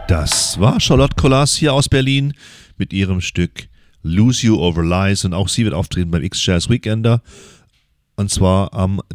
Das war Charlotte Kolas hier aus Berlin mit ihrem Stück Lose You Over Lies und auch sie wird auftreten beim X-Jazz Weekender und zwar am